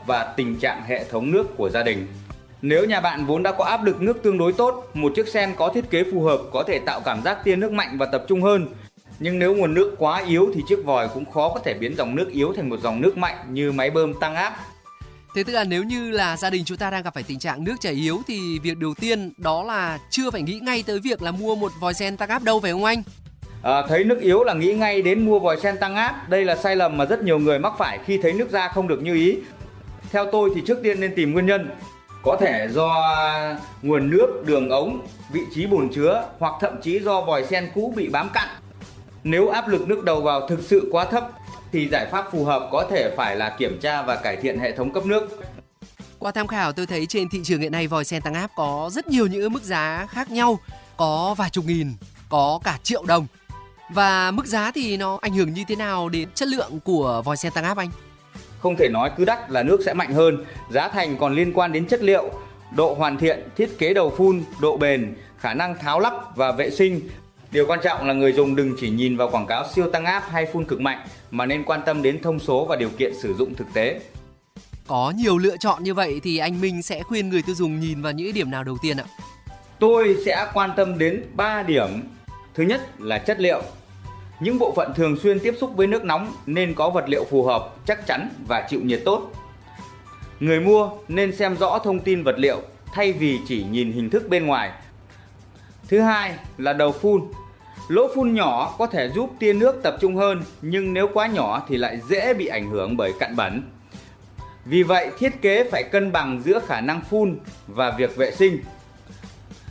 và tình trạng hệ thống nước của gia đình. Nếu nhà bạn vốn đã có áp lực nước tương đối tốt, một chiếc sen có thiết kế phù hợp có thể tạo cảm giác tia nước mạnh và tập trung hơn. Nhưng nếu nguồn nước quá yếu thì chiếc vòi cũng khó có thể biến dòng nước yếu thành một dòng nước mạnh như máy bơm tăng áp. Thế tức là nếu như là gia đình chúng ta đang gặp phải tình trạng nước chảy yếu thì việc đầu tiên đó là chưa phải nghĩ ngay tới việc là mua một vòi sen tăng áp đâu, phải không anh? Thấy nước yếu là nghĩ ngay đến mua vòi sen tăng áp. Đây là sai lầm mà rất nhiều người mắc phải khi thấy nước ra không được như ý. Theo tôi thì trước tiên nên tìm nguyên nhân. Có thể do nguồn nước, đường ống, vị trí bồn chứa hoặc thậm chí do vòi sen cũ bị bám cặn. Nếu áp lực nước đầu vào thực sự quá thấp thì giải pháp phù hợp có thể phải là kiểm tra và cải thiện hệ thống cấp nước. Qua tham khảo tôi thấy trên thị trường hiện nay vòi sen tăng áp có rất nhiều những mức giá khác nhau, có vài chục nghìn, có cả triệu đồng. Và mức giá thì nó ảnh hưởng như thế nào đến chất lượng của vòi sen tăng áp anh? Không thể nói cứ đắt là nước sẽ mạnh hơn, giá thành còn liên quan đến chất liệu, độ hoàn thiện, thiết kế đầu phun, độ bền, khả năng tháo lắp và vệ sinh. Điều quan trọng là người dùng đừng chỉ nhìn vào quảng cáo siêu tăng áp hay phun cực mạnh mà nên quan tâm đến thông số và điều kiện sử dụng thực tế. Có nhiều lựa chọn như vậy thì anh Minh sẽ khuyên người tiêu dùng nhìn vào những điểm nào đầu tiên ạ? Tôi sẽ quan tâm đến 3 điểm. Thứ nhất là chất liệu. Những bộ phận thường xuyên tiếp xúc với nước nóng nên có vật liệu phù hợp, chắc chắn và chịu nhiệt tốt. Người mua nên xem rõ thông tin vật liệu thay vì chỉ nhìn hình thức bên ngoài. Thứ hai là đầu phun. Lỗ phun nhỏ có thể giúp tia nước tập trung hơn, nhưng nếu quá nhỏ thì lại dễ bị ảnh hưởng bởi cặn bẩn. Vì vậy, thiết kế phải cân bằng giữa khả năng phun và việc vệ sinh.